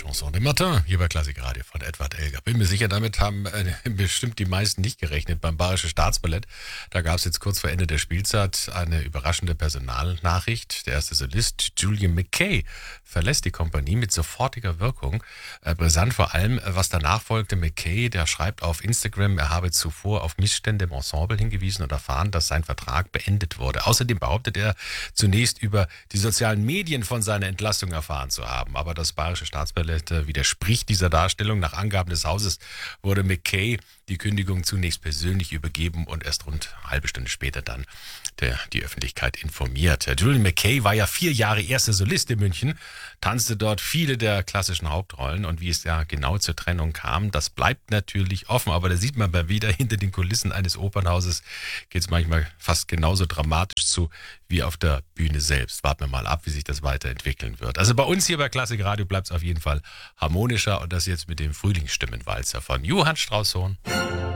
Chanson de Matin, hier bei Klassik Radio von Edward Elgar. Bin mir sicher, damit haben bestimmt die meisten nicht gerechnet. Beim Bayerischen Staatsballett, da gab es jetzt kurz vor Ende der Spielzeit eine überraschende Personalnachricht. Der erste Solist, Julian McKay, verlässt die Kompanie mit sofortiger Wirkung. Brisant vor allem, was danach folgte. McKay, der schreibt auf Instagram, er habe zuvor auf Missstände im Ensemble hingewiesen und erfahren, dass sein Vertrag beendet wurde. Außerdem behauptet er, zunächst über die sozialen Medien von seiner Entlassung erfahren zu haben. Aber das Bayerische Staatsballett widerspricht dieser Darstellung. Nach Angaben des Hauses wurde McKay die Kündigung zunächst persönlich übergeben und erst rund eine halbe Stunde später dann die Öffentlichkeit informiert. Julian McKay war ja 4 Jahre erster Solist in München, tanzte dort viele der klassischen Hauptrollen und wie es ja genau zur Trennung kam, das bleibt natürlich offen, aber da sieht man mal wieder, hinter den Kulissen eines Opernhauses geht es manchmal fast genauso dramatisch zu wie auf der Bühne selbst. Warten wir mal ab, wie sich das weiterentwickeln wird. Also bei uns hier bei Klassik Radio bleibt es auf jeden Fall harmonischer und das jetzt mit dem Frühlingsstimmenwalzer von Johann Strauss Sohn.